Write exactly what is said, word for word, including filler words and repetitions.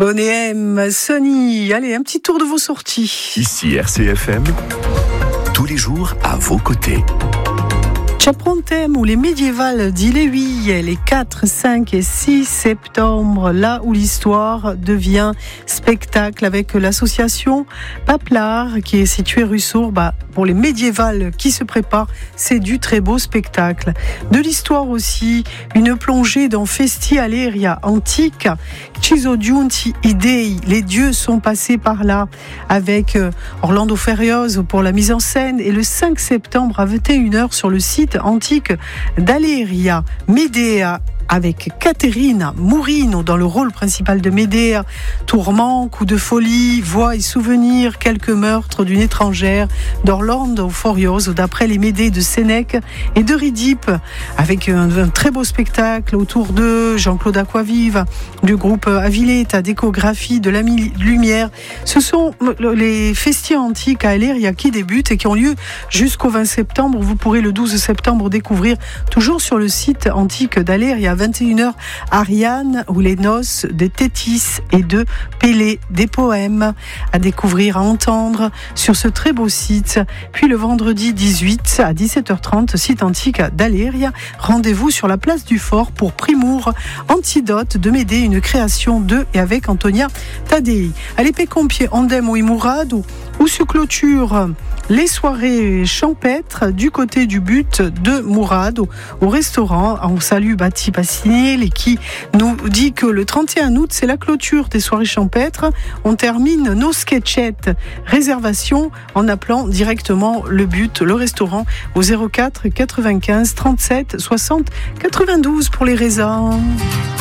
Bonnet M, Sony, allez, un petit tour de vos sorties. Ici R C F M, tous les jours à vos côtés. Chaprontem ou les médiévales d'Ille-et-Huy, les quatre, cinq et six septembre, là où l'histoire devient spectacle avec l'association Paplard qui est située rue Sourd. Bah, pour les médiévales qui se préparent, c'est du très beau spectacle. De l'histoire aussi, une plongée dans Festi Aleria antique, Ciso Giunti Idei, les dieux sont passés par là, avec Orlando Ferrioso pour la mise en scène, et le cinq septembre à vingt et une heures sur le site antique d'Aleria, Médéa avec Caterina Murino dans le rôle principal de Médéa. Tourments, coups de folie, voix et souvenirs, quelques meurtres d'une étrangère d'Orlando Furioso d'après les Médées de Sénèque et de Ridipe, avec un, un très beau spectacle autour de Jean-Claude Aquavive du groupe Avileta, d'échographie de la lumière. Ce sont les festivals antiques à Aleria qui débutent et qui ont lieu jusqu'au vingt septembre. Vous pourrez le douze septembre découvrir toujours sur le site antique d'Aleria à vingt et une heures Ariane ou les noces de Tétis et de Pélé, des poèmes à découvrir, à entendre sur ce très beau site. Puis le vendredi dix-huit à dix-sept heures trente, site antique d'Aleria, rendez-vous sur la place du Fort pour Primour, Antidote de Médée, une création de et avec Antonia Tadei. À l'épée Compier, Andem ou Imourado, où se clôture les soirées champêtres du côté du but de Mourad au restaurant. On salue Bati Passinelli qui nous dit que le trente et un août, c'est la clôture des soirées champêtres. On termine nos sketchettes. Réservation en appelant directement le but, le restaurant, au zéro quatre quatre-vingt-quinze trente-sept soixante quatre-vingt-douze pour les raisins.